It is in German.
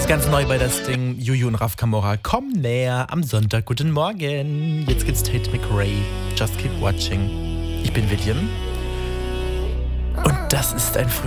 Ganz neu bei das Ding, Juju und Raf Camora, komm näher am Sonntag. Guten Morgen. Jetzt gibt's Tate McRae. Just keep watching. Ich bin William. Und das ist ein